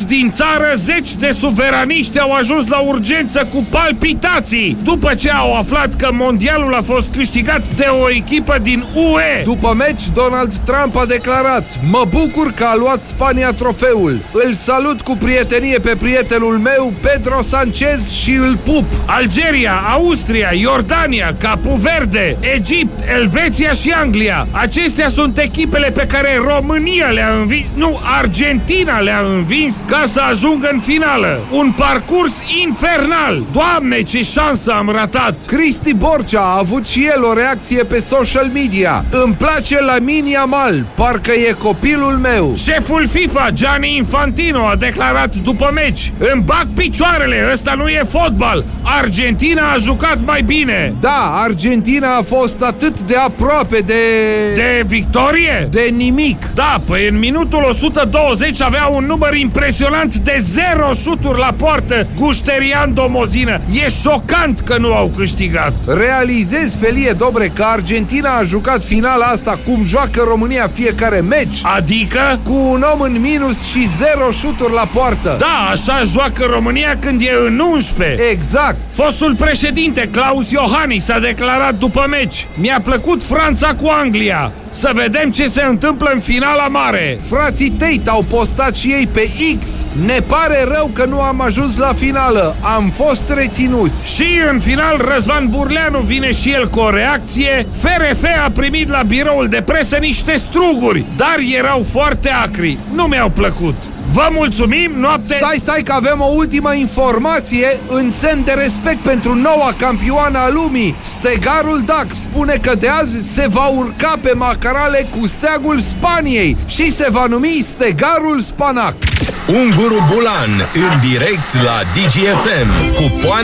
din țară, zeci de suveraniști au ajuns la urgență cu palpitații după ce au aflat că mondialul a fost câștigat de o echipă din UE. După meci, Donald Trump a declarat: mă bucur că a luat Spania trofeul. Îl salut cu prietenie pe prietenul meu, Pedro Sanchez, și îl pup. Algeria, Austria, Iordania, Capu Verde, Egipt, Elveția și Anglia. Acestea sunt echipele pe care România le-a învins, nu, Argentina le-a învins ca să ajungă în finală. Un parcurs infernal. Doamne, ce șansă am ratat! Cristi Borcea a avut și el o reacție pe social media. Îmi place Lamine Yamal, parcă e copilul meu. Șeful FIFA, Gianni Infantino, a declarat după meci: îmi bag picioarele, ăsta nu e fotbal. Argentina a jucat mai bine. Da, Argentina a fost atât de aproape de victorie? De nimic. Da, păi în minutul 120 avea un număr impresionant de 0 șuturi la poartă Gușterian Domozină. E șocant că nu au câștigat. Realizezi, Felie Dobre, că Argentina a jucat finala asta cum joacă România fiecare meci. Adică? Cu un om în minus și 0 șuturi la poartă. Da, așa joacă România când e în 11. Exact. Fostul președinte Klaus Iohannis a declarat după meci: mi-a plăcut Franța cu Anglia. Să vedem ce se întâmplă în finala mare. Frații Tate au postat și ei pe X: ne pare rău că nu am ajuns la finală, am fost reținuți. Și în final Răzvan Burleanu vine și el cu o reacție: FRF a primit la biroul de presă niște struguri, dar erau foarte acri, nu mi-au plăcut. Vă mulțumim, noapte... Stai că avem o ultimă informație în semn de respect pentru noua campioană a lumii. Stegarul Dac spune că de azi se va urca pe macarale cu steagul Spaniei și se va numi Stegarul Spanac. Unguru Bulan, în direct la DGFM, cu